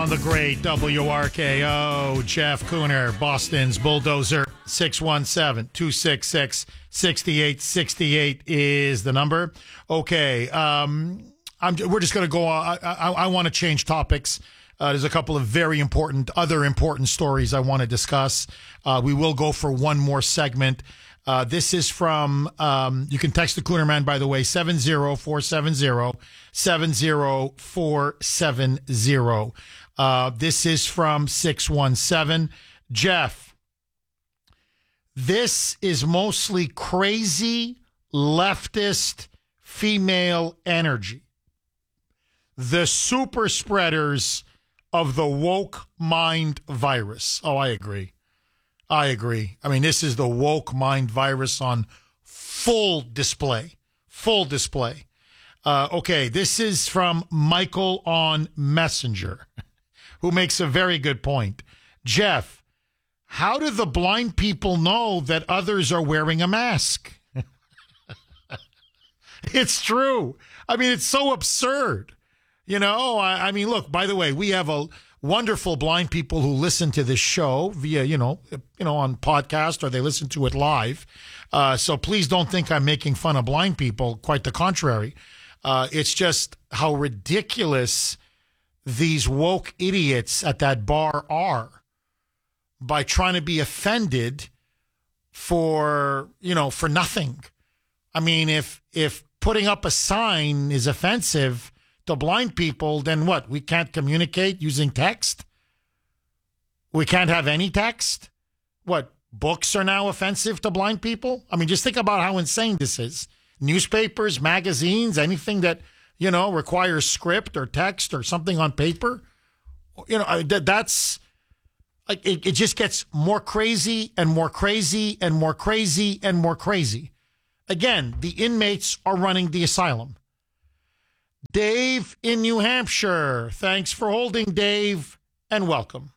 on the great WRKO. Jeff Cooner, Boston's Bulldozer. 617-266-6868 is the number. Okay, we're just going to go on. I want to change topics. There's a couple of very other important stories I want to discuss. We will go for one more segment. This is from, you can text the Cooner Man, by the way, 70470-70470. This is from 617. Jeff, this is mostly crazy leftist female energy. The super spreaders of the woke mind virus. Oh, I agree. I mean, this is the woke mind virus on full display. Okay, this is from Michael on Messenger, who makes a very good point. Jeff, how do the blind people know that others are wearing a mask? It's true. I mean, it's so absurd. You know, I mean, look, by the way, we have a wonderful blind people who listen to this show via, on podcast, or they listen to it live. So please don't think I'm making fun of blind people. Quite the contrary. It's just how ridiculous these woke idiots at that bar are by trying to be offended for nothing. I mean, if putting up a sign is offensive to blind people, then what? We can't communicate using text? We can't have any text? What, books are now offensive to blind people? I mean, just think about how insane this is. Newspapers, magazines, anything that, requires script or text or something on paper. That's like, it just gets more crazy and more crazy and more crazy and more crazy. Again, the inmates are running the asylum. Dave in New Hampshire. Thanks for holding, Dave, and welcome.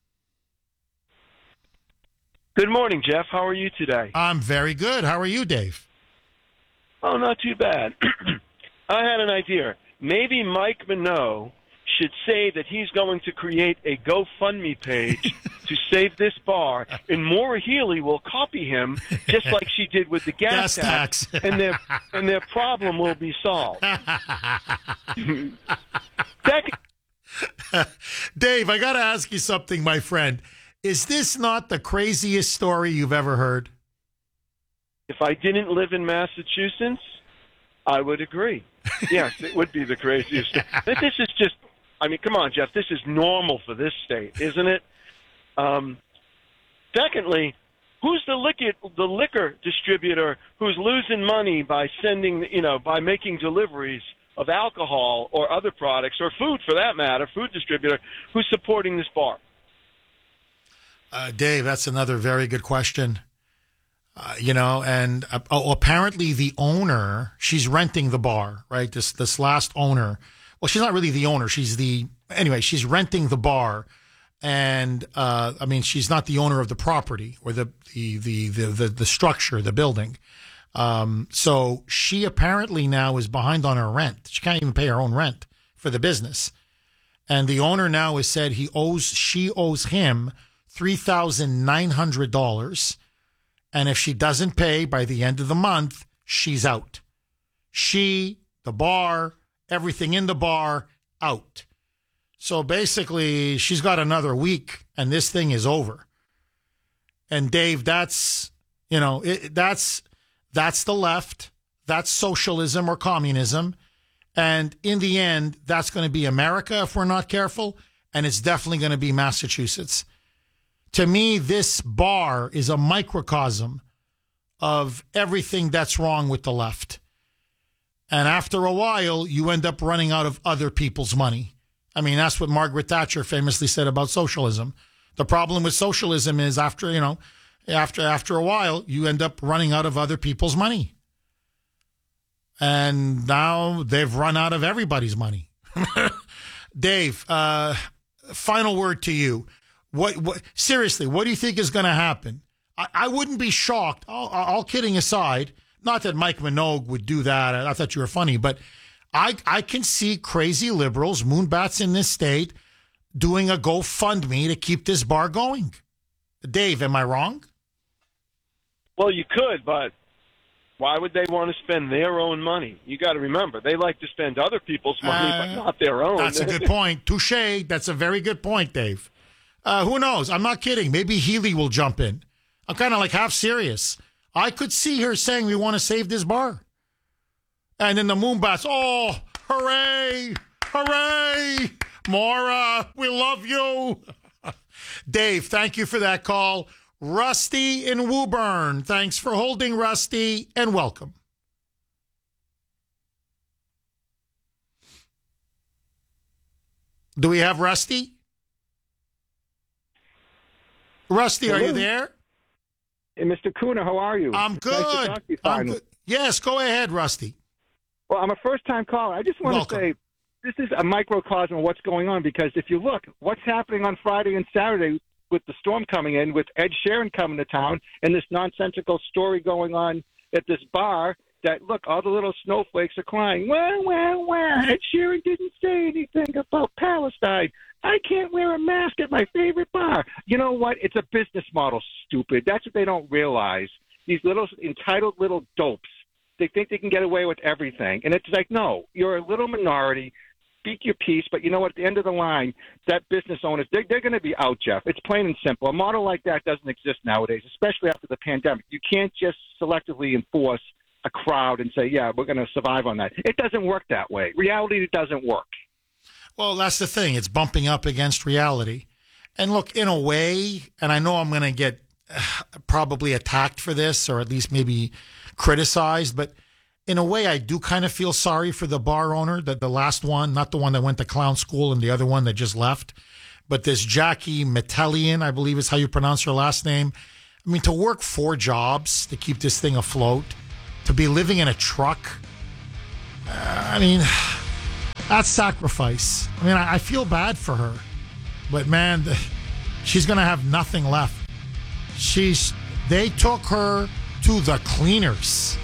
Good morning, Jeff. How are you today? I'm very good. How are you, Dave? Oh, not too bad. I had an idea. Maybe Mike Minogue should say that he's going to create a GoFundMe page to save this bar, and Maura Healey will copy him, just like she did with the gas tax, and their problem will be solved. Dave, I got to ask you something, my friend. Is this not the craziest story you've ever heard? If I didn't live in Massachusetts, I would agree. Yes, it would be the craziest. This is just, I mean, come on, Jeff. This is normal for this state, isn't it? Secondly, who's the liquor distributor who's losing money by by making deliveries of alcohol or other products, or food for that matter, food distributor who's supporting this bar? Dave, that's another very good question. Apparently the owner, she's renting the bar, right? This last owner. Well, she's not really the owner. She's renting the bar. And, she's not the owner of the property or the structure, the building. So she apparently now is behind on her rent. She can't even pay her own rent for the business. And the owner now has said she owes him $3,900. And if she doesn't pay by the end of the month, she's out. The bar, everything in the bar, out. So basically, she's got another week, and this thing is over. And Dave, that's the left. That's socialism or communism. And in the end, that's going to be America if we're not careful, and it's definitely going to be Massachusetts. To me, this bar is a microcosm of everything that's wrong with the left. And after a while, you end up running out of other people's money. I mean, that's what Margaret Thatcher famously said about socialism. The problem with socialism is after a while, you end up running out of other people's money. And now they've run out of everybody's money. Dave, final word to you. Seriously, what do you think is going to happen? I wouldn't be shocked, all kidding aside, not that Mike Minogue would do that. I thought you were funny, but I can see crazy liberals, moonbats in this state, doing a GoFundMe to keep this bar going. Dave, am I wrong? Well, you could, but why would they want to spend their own money? You got to remember, they like to spend other people's money, but not their own. That's a good point. Touche. That's a very good point, Dave. Who knows? I'm not kidding. Maybe Healy will jump in. I'm kind of like half serious. I could see her saying we want to save this bar. And then the Moonbats, oh, hooray, hooray, Maura, we love you. Dave, thank you for that call. Rusty in Woburn, thanks for holding, Rusty, and welcome. Do we have Rusty? Rusty, Hello. Are you there? Hey, Mr. Kuna, how are you? I'm It's nice to good. talk to you I'm finally. good. Yes, go ahead, Rusty. Well, I'm a first-time caller. I just want Welcome. to say this is a microcosm of what's going on, because if you look, what's happening on Friday and Saturday with the storm coming in, with Ed Sheeran coming to town, and this nonsensical story going on at this bar that, look, all the little snowflakes are crying, well, Ed Sheeran didn't say anything about Palestine. I can't wear a mask at my favorite bar. You know what? It's a business model, stupid. That's what they don't realize. These little entitled little dopes, they think they can get away with everything. And it's like, no, you're a little minority. Speak your piece, but you know what? At the end of the line, that business owners, they're going to be out, Jeff. It's plain and simple. A model like that doesn't exist nowadays, especially after the pandemic. You can't just selectively enforce a crowd and say, yeah, we're going to survive on that. It doesn't work that way. Reality, it doesn't work. Well, that's the thing. It's bumping up against reality. And look, in a way, and I know I'm going to get probably attacked for this, or at least maybe criticized, but in a way, I do kind of feel sorry for the bar owner, that the last one, not the one that went to clown school and the other one that just left, but this Jackie Metellian, I believe is how you pronounce her last name. I mean, to work 4 jobs to keep this thing afloat, to be living in a truck, I mean, that's sacrifice. I mean, I feel bad for her, but man, she's going to have nothing left. They took her to the cleaners.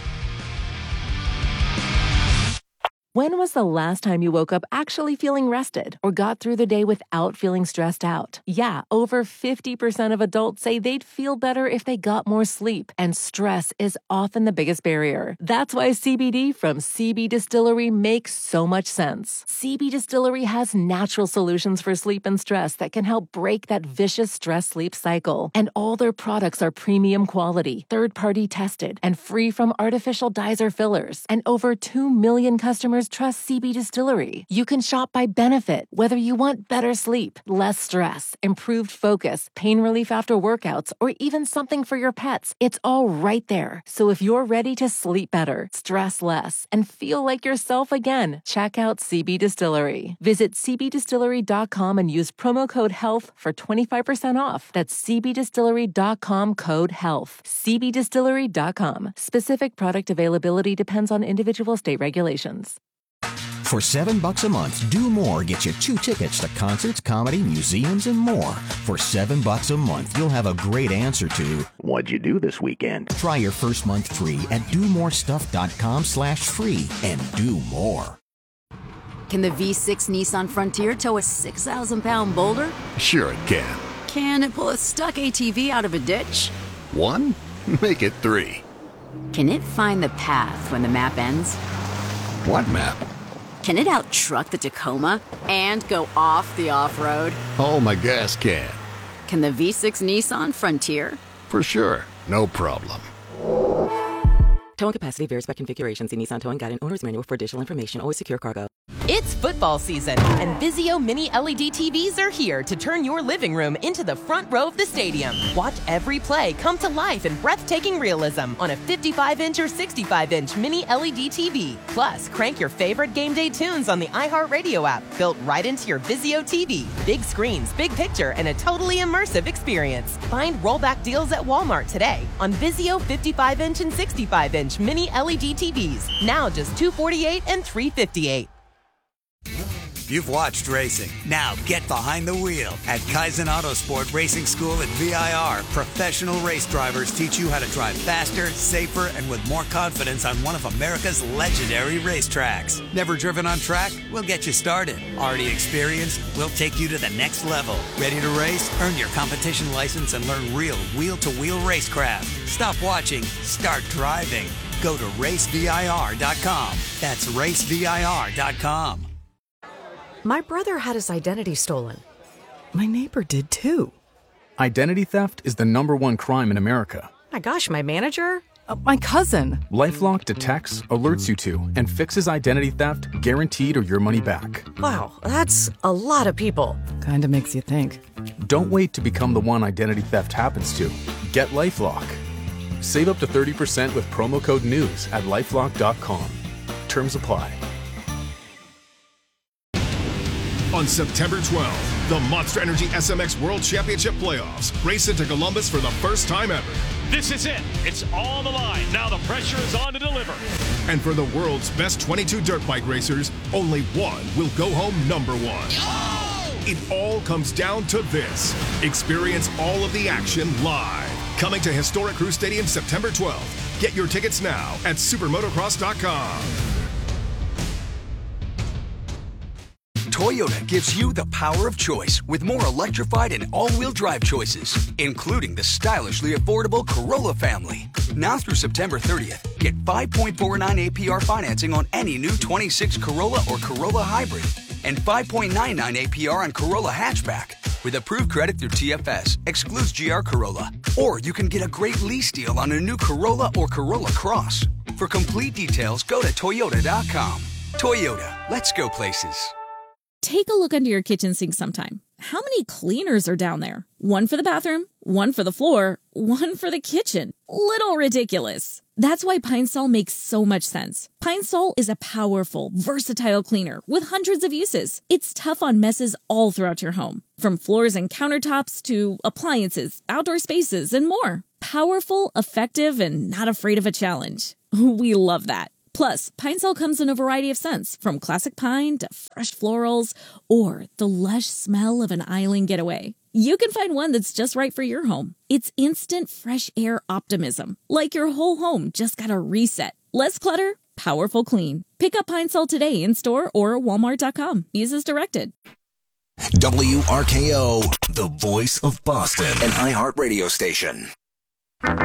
When was the last time you woke up actually feeling rested or got through the day without feeling stressed out? Yeah, over 50% of adults say they'd feel better if they got more sleep, and stress is often the biggest barrier. That's why CBD from CB Distillery makes so much sense. CB Distillery has natural solutions for sleep and stress that can help break that vicious stress-sleep cycle. And all their products are premium quality, third-party tested, and free from artificial dyes or fillers. And over 2 million customers trust CB Distillery. You can shop by benefit, whether you want better sleep, less stress, improved focus, pain relief after workouts, or even something for your pets. It's all right there. So if you're ready to sleep better, stress less, and feel like yourself again, check out CB Distillery. Visit cbdistillery.com and use promo code HEALTH for 25% off. That's cbdistillery.com, code HEALTH. cbdistillery.com. Specific product availability depends on individual state regulations. For $7 a month, Do More gets you 2 tickets to concerts, comedy, museums, and more. For $7 a month, you'll have a great answer to, what'd you do this weekend? Try your first month free at domorestuff.com/free and do more. Can the V6 Nissan Frontier tow a 6,000-pound boulder? Sure it can. Can it pull a stuck ATV out of a ditch? 1? Make it 3. Can it find the path when the map ends? What map? Can it out-truck the Tacoma and go off the off-road? Oh, my gas can. Can the V6 Nissan Frontier? For sure. No problem. Towing capacity varies by configuration. See Nissan Towing Guide and Owner's Manual for additional information. Always secure cargo. It's football season, and Vizio Mini LED TVs are here to turn your living room into the front row of the stadium. Watch every play come to life in breathtaking realism on a 55-inch or 65-inch Mini LED TV. Plus, crank your favorite game day tunes on the iHeartRadio app, built right into your Vizio TV. Big screens, big picture, and a totally immersive experience. Find rollback deals at Walmart today on Vizio 55-inch and 65-inch Mini LED TVs. Now just $248 and $358. you've watched racing. Now get behind the wheel. At Kaizen Autosport Racing School at VIR, professional race drivers teach you how to drive faster, safer, and with more confidence on one of America's legendary racetracks. Never driven on track? We'll get you started. Already experienced? We'll take you to the next level. Ready to race? Earn your competition license and learn real wheel-to-wheel racecraft. Stop watching. Start driving. Go to racevir.com. That's racevir.com. My brother had his identity stolen. My neighbor did too. Identity theft is the #1 crime in America. My gosh, my manager? My cousin. LifeLock detects, alerts you to, and fixes identity theft guaranteed or your money back. Wow, that's a lot of people. Kinda makes you think. Don't wait to become the one identity theft happens to. Get LifeLock. Save up to 30% with promo code NEWS at LifeLock.com. Terms apply. On September 12th, the Monster Energy SMX World Championship Playoffs race into Columbus for the first time ever. This is it. It's on the line. Now the pressure is on to deliver. And for the world's best 22 dirt bike racers, only one will go home #1. It all comes down to this. Experience all of the action live. Coming to Historic Crew Stadium September 12th. Get your tickets now at supermotocross.com. Toyota gives you the power of choice with more electrified and all-wheel drive choices, including the stylishly affordable Corolla family. Now through September 30th, get 5.49 APR financing on any new 26 Corolla or Corolla Hybrid and 5.99 APR on Corolla Hatchback. With approved credit through TFS, excludes GR Corolla. Or you can get a great lease deal on a new Corolla or Corolla Cross. For complete details, go to Toyota.com. Toyota, let's go places. Take a look under your kitchen sink sometime. How many cleaners are down there? One for the bathroom, one for the floor, one for the kitchen. Little ridiculous. That's why Pine Sol makes so much sense. Pine Sol is a powerful, versatile cleaner with hundreds of uses. It's tough on messes all throughout your home, from floors and countertops to appliances, outdoor spaces, and more. Powerful, effective, and not afraid of a challenge. We love that. Plus, Pine Sol comes in a variety of scents, from classic pine to fresh florals or the lush smell of an island getaway. You can find one that's just right for your home. It's instant fresh air optimism, like your whole home just got a reset. Less clutter, powerful clean. Pick up Pine Sol today in store or walmart.com. Use as directed. WRKO, the voice of Boston, an iHeart radio station.